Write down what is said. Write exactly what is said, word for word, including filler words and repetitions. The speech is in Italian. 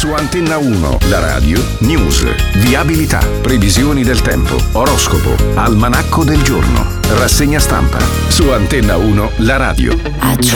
Su Antenna uno, la radio, news, viabilità, previsioni del tempo, oroscopo, almanacco del giorno, rassegna stampa. Su Antenna uno, la radio. I